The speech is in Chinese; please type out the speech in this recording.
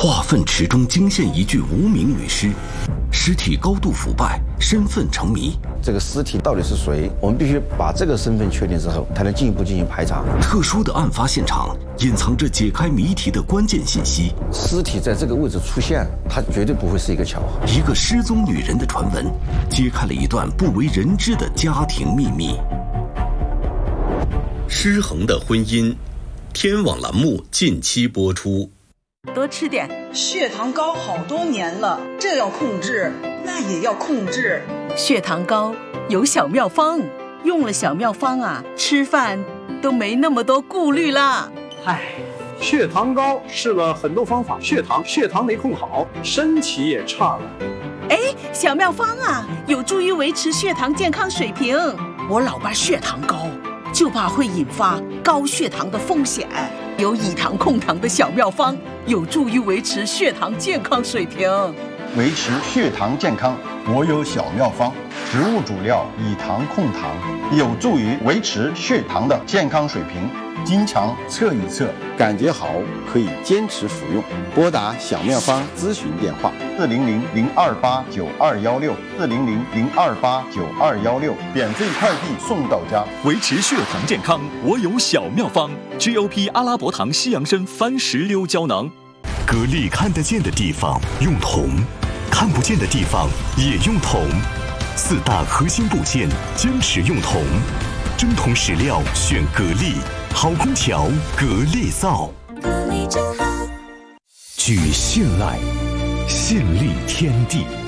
化粪池中惊现一具无名女尸，尸体高度腐败，身份成谜。 这个尸体到底是谁？我们必须把这个身份确定之后，才能进一步进行排查。 特殊的案发现场隐藏着解开谜题的关键信息。 尸体在这个位置出现，它绝对不会是一个巧合。 一个失踪女人的传闻，揭开了一段不为人知的家庭秘密。失衡的婚姻，天网栏目近期播出。 多吃点， 血糖高好多年了，这要控制，那也要控制。 血糖高有小妙方，用了小妙方啊，吃饭都没那么多顾虑啦。 血糖高试了很多方法，血糖没控好，身体也差了。 小妙方啊，有助于维持血糖健康水平。我老爸血糖高，就怕会引发高血糖的风险。有以糖控糖的小妙方，有助于维持血糖健康水平。 维持血糖健康，我有小妙方，植物主料以糖控糖，有助于维持血糖的健康水平。经常测一测， 感觉好可以坚持服用。拨打小妙方咨询电话 400-028-9216，400-028-9216，免费快递送到家。 维持血糖健康，我有小妙方 ，GOP 阿拉伯糖西洋参番石榴胶囊。 格力看得见的地方用铜，看不见的地方也用铜。4大核心部件坚持用铜，真铜实料选格力，好空调格力造。 格力真好。 据信赖，信立天地。